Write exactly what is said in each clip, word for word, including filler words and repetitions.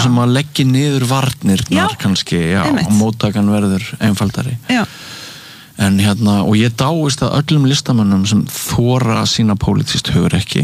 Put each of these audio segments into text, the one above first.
já. Sem að leggja niður varnirnar kannski, já, og móttakan verður einfaldari. Já. En hérna, og ég dáist að öllum listamönnum sem þora að sína pólitískt hugrekki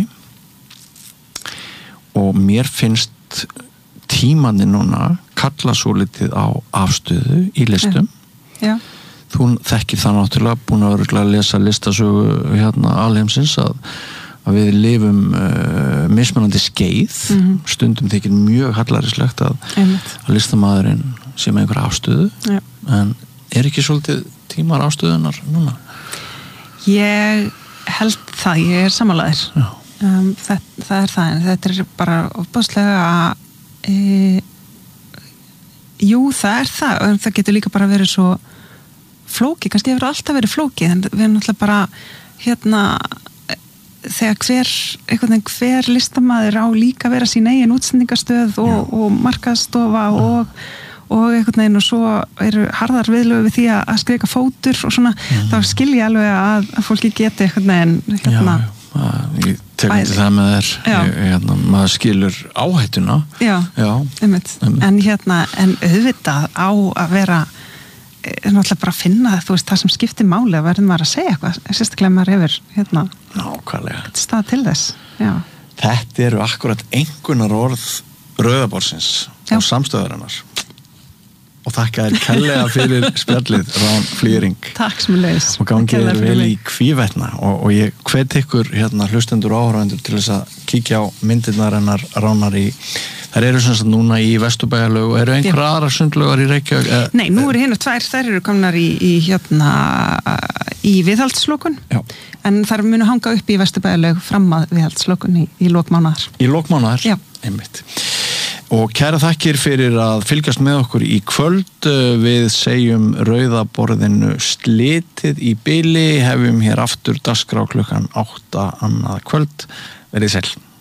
og mér finnst tímanni núna kalla svo litið á afstöðu í listum. Já. Þú þekkir það náttúrulega, búin að örugglega lesa listasögu hérna alheimsins að, að við lifum uh, mismunandi skeið, mm-hmm. stundum þykir mjög hallærislegt að, að listamaðurinn sé með einhver afstöðu, Já. En er ekki svolítið tímar afstöðunar núna? Ég held það, ég er sammálaður. Um, það, það er það, en þetta er bara ofboðslega e, jú, það er það, en það getur líka bara verið svo flókið, kannski hefur alltaf verið flókið, en við erum náttúrulega bara hérna þegar hver, einhvern veginn hver listamaður á líka vera sín eigin útsendingastöð og, og markaðstofa og, og einhvern veginn og svo eru harðar viðlögu við því að skrika fótur og svona, mm. þá skil ég alveg að, að fólki geti einhvern veginn hérna, já, já, ég tegur það með þér ég, hérna, maður skilur áhættuna já, já einmitt. Einmitt. En hérna, en auðvitað á að vera er náttúrulega bara að finna þú veist, það sem skiptir máli að verðum maður að segja eitthvað sérstaklega maður hefur hérna, stað til þess já. Þetta eru akkurat einhvernar orð Rauðaborðsins og samstöðarinnar og þakka þér kærlega fyrir spjallið Rán Flýring Takk sem leis og gangið þér vel í hvívetna og, og ég hvet ykkur hérna hlustendur og áhorfendur til þess að kíkja á myndirnar hennar Ránar í þær eru sem sagt núna í Vesturbæjarlaug og eru einhverja aðra sundlaugar í Reykjavík eh, Nei, nú eru hérna tvær, þær eru komnar í, í hérna í viðhaldslokun en þær munu hanga upp í Vesturbæjarlaug fram að viðhaldslokun í, í lokmánaðar Í lokmánaðar? Já Einmitt Og kæra þakkir fyrir að fylgjast með okkur í kvöld við segjum Rauðaborðinu slitið í bili hefum hér aftur dagskrá klukkan átta annað kvöld verið sæl